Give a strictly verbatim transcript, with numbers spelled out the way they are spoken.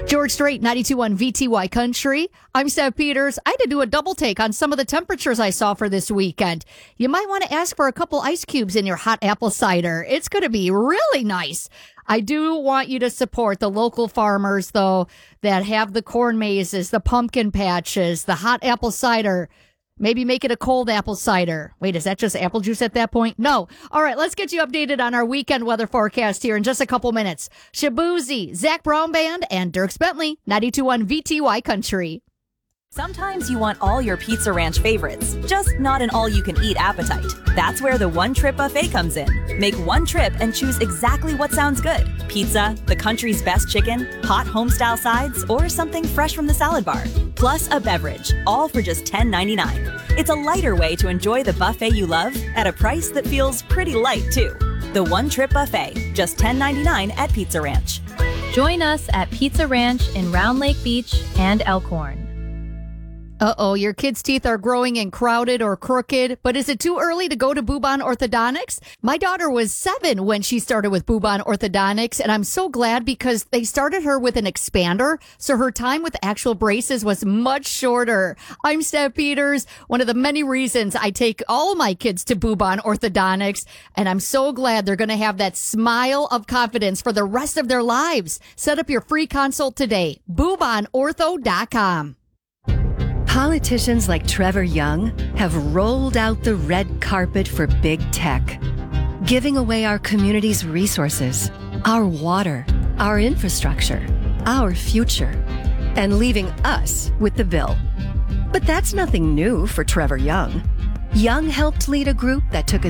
George Strait, ninety-two point one V T Y Country. I'm Steph Peters. I had to do a double take on some of the temperatures I saw for this weekend. You might want to ask for a couple ice cubes in your hot apple cider. It's going to be really nice. I do want you to support the local farmers, though, that have the corn mazes, the pumpkin patches, the hot apple cider. Maybe make it a cold apple cider. Wait, is that just apple juice at that point? No. All right, let's get you updated on our weekend weather forecast here in just a couple minutes. Shabuzi, Zach Brown Band, and Dierks Bentley, ninety-two point one V T Y Country. Sometimes you want all your Pizza Ranch favorites, just not an all-you-can-eat appetite. That's where the One Trip Buffet comes in. Make one trip and choose exactly what sounds good. Pizza, the country's best chicken, hot home-style sides, or something fresh from the salad bar. Plus a beverage, all for just ten ninety-nine. It's a lighter way to enjoy the buffet you love at a price that feels pretty light, too. The One Trip Buffet, just ten ninety-nine at Pizza Ranch. Join us at Pizza Ranch in Round Lake Beach and Elkhorn. Uh-oh, your kids' teeth are growing and crowded or crooked, but is it too early to go to Bubon Orthodontics? My daughter was seven when she started with Bubon Orthodontics, and I'm so glad because they started her with an expander, so her time with actual braces was much shorter. I'm Steph Peters, one of the many reasons I take all my kids to Bubon Orthodontics, and I'm so glad they're going to have that smile of confidence for the rest of their lives. Set up your free consult today, bubon ortho dot com. Politicians like Trevor Young have rolled out the red carpet for big tech, giving away our community's resources, our water, our infrastructure, our future, and leaving us with the bill. But that's nothing new for Trevor Young. Young helped lead a group that took a